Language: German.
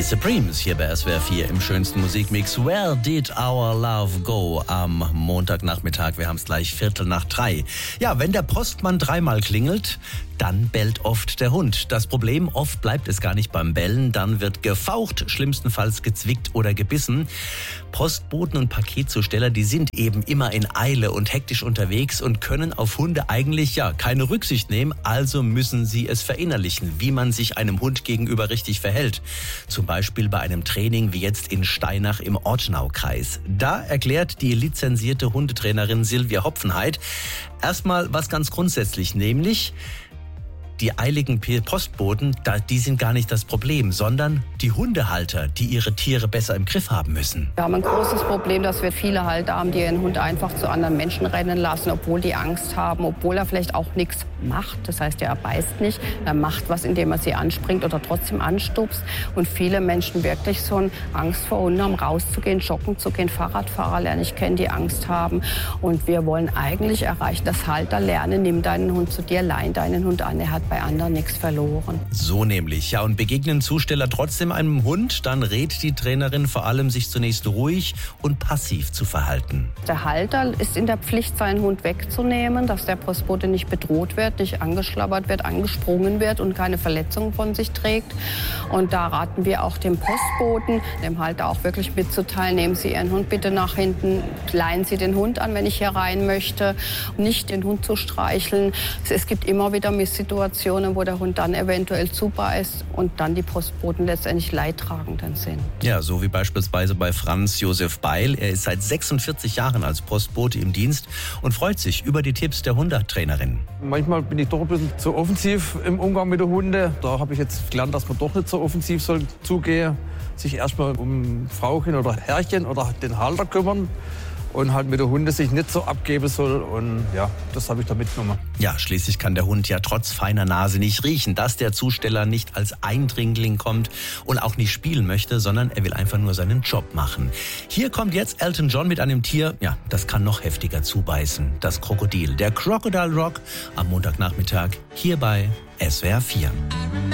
Die Supremes hier bei SWR 4 im schönsten Musikmix. Where did our love go? Am Montagnachmittag, wir haben es gleich 2:45. Ja, wenn der Postmann dreimal klingelt, dann bellt oft der Hund. Das Problem, oft bleibt es gar nicht beim Bellen, dann wird gefaucht, schlimmstenfalls gezwickt oder gebissen. Postboten und Paketzusteller, die sind eben immer in Eile und hektisch unterwegs und können auf Hunde eigentlich keine Rücksicht nehmen, also müssen sie es verinnerlichen, wie man sich einem Hund gegenüber richtig verhält. Zum Beispiel bei einem Training wie jetzt in Steinach im Ortenaukreis. Da erklärt die lizenzierte Hundetrainerin Silvia Hopfenheit erstmal was ganz grundsätzlich, nämlich die eiligen Postboten, die sind gar nicht das Problem, sondern die Hundehalter, die ihre Tiere besser im Griff haben müssen. Wir haben ein großes Problem, dass wir viele Halter haben, die ihren Hund einfach zu anderen Menschen rennen lassen, obwohl die Angst haben, obwohl er vielleicht auch nichts macht. Das heißt, er beißt nicht, er macht was, indem er sie anspringt oder trotzdem anstupst. Und viele Menschen wirklich so eine Angst vor Hunden haben, rauszugehen, joggen zu gehen, Fahrradfahrer lernen, ich kenne, die Angst haben. Und wir wollen eigentlich erreichen, dass Halter lernen, nimm deinen Hund zu dir, leih deinen Hund an, er hat bei anderen nichts verloren. So nämlich, und begegnen Zusteller trotzdem einem Hund, dann rät die Trainerin vor allem, sich zunächst ruhig und passiv zu verhalten. Der Halter ist in der Pflicht, seinen Hund wegzunehmen, dass der Postbote nicht bedroht wird, nicht angeschlabbert wird, angesprungen wird und keine Verletzungen von sich trägt. Und da raten wir auch dem Postboten, dem Halter auch wirklich mitzuteilen, nehmen Sie Ihren Hund bitte nach hinten, leihen Sie den Hund an, wenn ich hier rein möchte, nicht den Hund zu streicheln. Es gibt immer wieder Misssituationen, wo der Hund dann eventuell zubeißt und dann die Postboten letztendlich Leidtragenden sind. Ja, so wie beispielsweise bei Franz Josef Beil. Er ist seit 46 Jahren als Postbote im Dienst und freut sich über die Tipps der Hundetrainerin. Manchmal bin ich doch ein bisschen zu offensiv im Umgang mit den Hunden. Da habe ich jetzt gelernt, dass man doch nicht so offensiv zugehen, sich erstmal um Frauchen oder Herrchen oder den Halter kümmern. Und halt mit der Hunde sich nicht so abgeben soll. Und das habe ich da mitgenommen. Ja, schließlich kann der Hund trotz feiner Nase nicht riechen, dass der Zusteller nicht als Eindringling kommt und auch nicht spielen möchte, sondern er will einfach nur seinen Job machen. Hier kommt jetzt Elton John mit einem Tier, das kann noch heftiger zubeißen. Das Krokodil, der Crocodile Rock am Montagnachmittag hier bei SWR 4.